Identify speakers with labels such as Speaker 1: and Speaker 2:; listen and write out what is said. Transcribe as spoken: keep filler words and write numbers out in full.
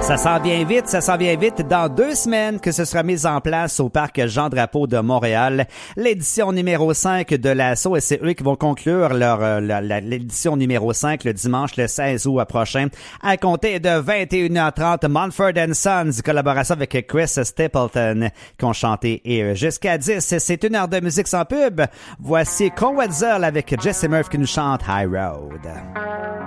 Speaker 1: Ça s'en vient vite, ça s'en vient vite. Dans deux semaines que ce sera mis en place au parc Jean-Drapeau de Montréal, l'édition numéro cinq de l'assaut, et c'est eux qui vont conclure leur euh, la, la, l'édition numéro cinq le dimanche le seize août prochain, à compter de vingt et une heures trente. Mumford and Sons, collaboration avec Chris Stapleton, qui ont chanté, et jusqu'à dix, c'est une heure de musique sans pub. Voici Con Wetzel avec Jesse Murphy qui nous chante High Road.